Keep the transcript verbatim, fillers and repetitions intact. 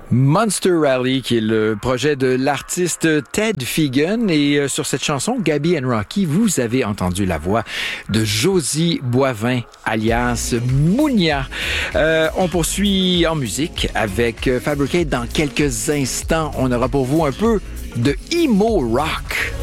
Monster Rally, qui est le projet de l'artiste Ted Fegan. Et euh, sur cette chanson, Gabby and Rocky, vous avez entendu la voix de Josie Boivin, alias Mounia. Euh, on poursuit en musique avec Fabricate dans quelques instants. On aura pour vous un peu de emo rock.